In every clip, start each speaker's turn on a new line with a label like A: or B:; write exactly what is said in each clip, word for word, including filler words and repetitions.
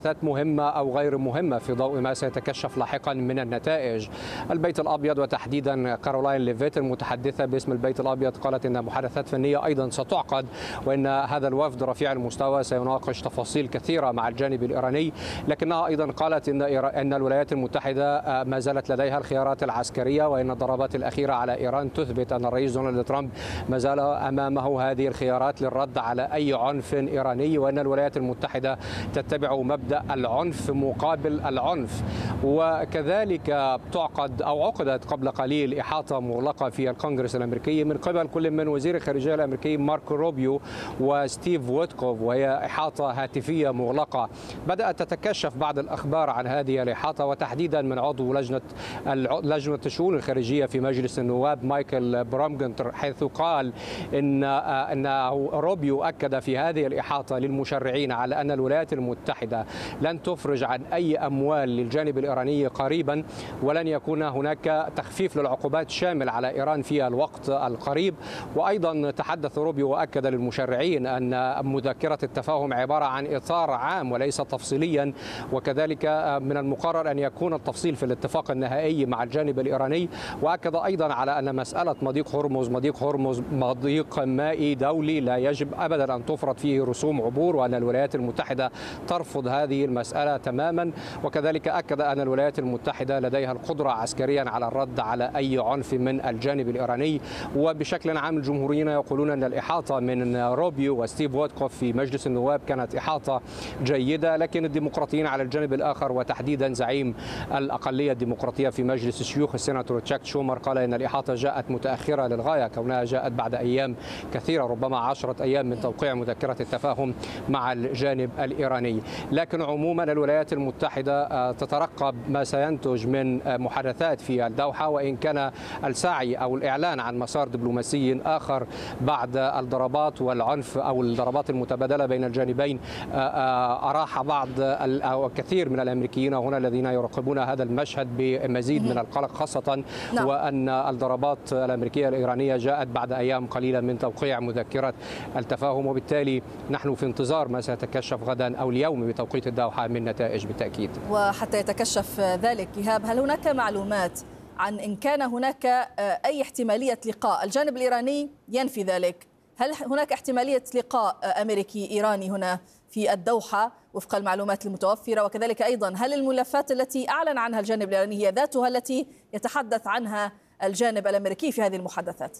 A: مهمة أو غير مهمة في ضوء ما سيتكشف لاحقا من النتائج. البيت الأبيض وتحديدا كارولاين ليفيت المتحدثة باسم البيت الأبيض قالت أن محادثات فنية أيضا ستعقد، وأن هذا الوفد رفيع المستوى سيناقش تفاصيل كثيرة مع الجانب الإيراني، لكنها أيضا قالت أن أن الولايات المتحدة ما زالت لديها الخيارات العسكرية، وأن الضربات الأخيرة على إيران تثبت أن الرئيس دونالد ترامب ما زال أمامه هذه الخيارات للرد على أي عنف إيراني، وأن الولايات المتحدة تتبع مبدأ العنف مقابل العنف. وكذلك تعقد أو عقدت قبل قليل إحاطة مغلقة في الكونغرس الأمريكي من قبل كل من وزير الخارجية الأمريكي ماركو روبيو وستيف ويتكوف، وهي إحاطة هاتفية مغلقة. بدأت تتكشف بعض الأخبار عن هذه الإحاطة، وتحديدا من عضو لجنة لجنة الشؤون الخارجية في مجلس النواب مايكل برومجنتر، حيث قال إن أن روبيو أكد في هذه الإحاطة للمشرعين على أن الولايات المتحدة لن تفرج عن أي أموال للجانب الإيراني قريبا، ولن يكون هناك تخفيف للعقوبات شامل على إيران في الوقت القريب. وأيضا تحدث روبيو وأكد للمشرعين أن مذكرة التفاهم عبارة عن إطار عام وليس تفصيليا، وكذلك من المقرر أن يكون التفصيل في الاتفاق النهائي مع الجانب الإيراني. وأكد أيضا على أن مسألة مضيق هرمز مضيق هرمز مضيق مائي دولي لا يجب أبدا أن تفرض فيه رسوم عبور، وأن الولايات المتحدة ترفض هذه المسألة تماما. وكذلك أكد أن الولايات المتحدة لديها القدرة عسكريا على الرد على أي عنف من الجانب الإيراني. وبشكل عام الجمهوريين يقولون أن الإحاطة من روبيو وستيف ويتكوف في مجلس النواب كانت إحاطة جيدة، لكن الديمقراطيين على الجانب الآخر وتحديدا زعيم الأقلية الديمقراطية في مجلس الشيوخ السيناتور تشاك شومر قال أن الإحاطة جاءت متأخرة للغاية، كونها جاءت بعد أيام كثيرة ربما عشرة أيام من توقيع مذكرة التفاهم مع الجانب الإيراني. لكن عموما الولايات المتحدة تترقب ما سينتج من محادثات في الدوحة، وإن كان السعي أو الإعلان عن مسار دبلوماسي آخر بعد الضربات والعنف أو الضربات المتبادلة بين الجانبين أراح بعض أو كثير من الأمريكيين هنا الذين يراقبون هذا المشهد بمزيد من القلق، خاصة نعم. وأن الضربات الأمريكية الإيرانية جاءت بعد أيام قليلة من توقيع مذكرة التفاهم، وبالتالي نحن في انتظار ما سيتكشف غدا أو اليوم بتوقيت الدوحة من نتائج بالتأكيد.
B: وحتى يتكشف ذلك إيهاب، هل هناك معلومات عن إن كان هناك أي احتمالية لقاء؟ الجانب الإيراني ينفي ذلك، هل هناك احتمالية لقاء أمريكي إيراني هنا في الدوحة وفق المعلومات المتوفرة؟ وكذلك أيضا هل الملفات التي أعلن عنها الجانب الإيراني هي ذاتها التي يتحدث عنها الجانب الأمريكي في هذه المحادثات؟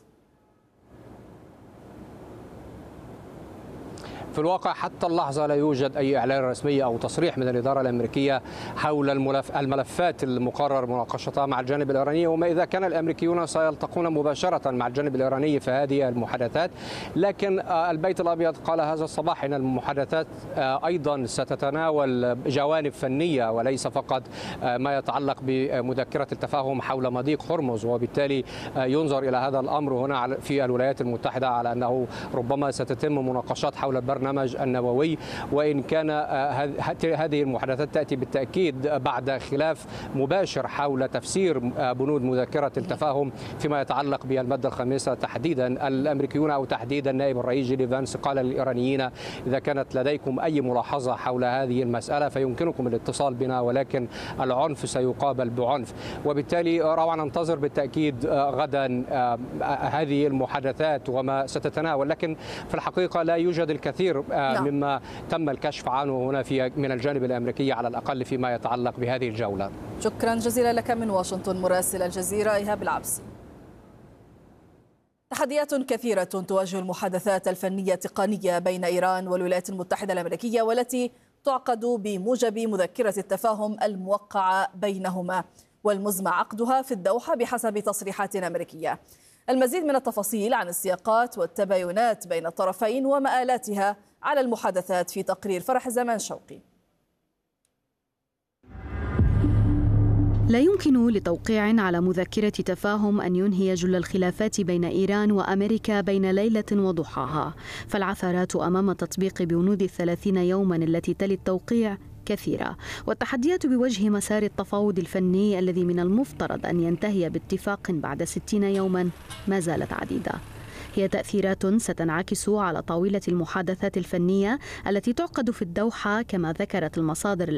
A: في الواقع حتى اللحظة لا يوجد أي إعلان رسمي أو تصريح من الإدارة الأمريكية حول الملف الملفات المقرر مناقشتها مع الجانب الإيراني، وما إذا كان الأمريكيون سيلتقون مباشرة مع الجانب الإيراني في هذه المحادثات. لكن البيت الأبيض قال هذا الصباح أن المحادثات أيضا ستتناول جوانب فنية وليس فقط ما يتعلق بمذكرة التفاهم حول مضيق هرمز، وبالتالي ينظر إلى هذا الأمر هنا في الولايات المتحدة على أنه ربما ستتم مناقشات حول البرنامج النووي، وإن كان هذه المحادثات تأتي بالتأكيد بعد خلاف مباشر حول تفسير بنود مذكرة التفاهم فيما يتعلق بالمادة الخامسة تحديدا. الأمريكيون أو تحديدا نائب الرئيس جيدي فانس قال للإيرانيين إذا كانت لديكم أي ملاحظة حول هذه المسألة فيمكنكم الاتصال بنا، ولكن العنف سيقابل بعنف. وبالتالي روعا ننتظر بالتأكيد غدا هذه المحادثات وما ستتناول، لكن في الحقيقة لا يوجد الكثير مما تم الكشف عنه هنا في من الجانب الأمريكي على الأقل فيما يتعلق بهذه الجولة.
B: شكرا جزيلا لك من واشنطن مراسل الجزيرة إيهاب العبسي. تحديات كثيرة تواجه المحادثات الفنية التقنية بين إيران والولايات المتحدة الأمريكية، والتي تعقد بموجب مذكرة التفاهم الموقعة بينهما والمزمع عقدها في الدوحة بحسب تصريحات أمريكية. المزيد من التفاصيل عن السياقات والتباينات بين الطرفين ومآلاتها على المحادثات في تقرير فرح زمان شوقي.
C: لا يمكن لتوقيع على مذكرة تفاهم أن ينهي جل الخلافات بين إيران وأمريكا بين ليلة وضحاها، فالعثرات أمام تطبيق بنود الثلاثين يوما التي تلي التوقيع كثيرة، والتحديات بوجه مسار التفاوض الفني الذي من المفترض أن ينتهي باتفاق بعد ستين يوما ما زالت عديدة. هي تأثيرات ستنعكس على طاولة المحادثات الفنية التي تعقد في الدوحة، كما ذكرت المصادر